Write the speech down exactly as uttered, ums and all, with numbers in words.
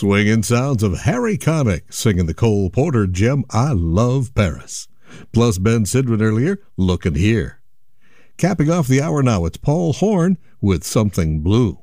Swinging sounds of Harry Connick singing the Cole Porter gem I Love Paris. Plus Ben Sidran earlier, Lookin' Here. Capping off the hour now, it's Paul Horn with Something Blue.